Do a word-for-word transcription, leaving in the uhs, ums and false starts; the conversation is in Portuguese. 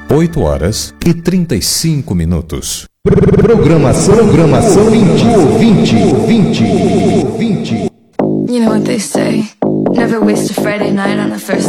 oito horas e trinta e cinco minutos. Programação, programação vinte, vinte, vinte, vinte. You know what they say, never waste a Friday night on a first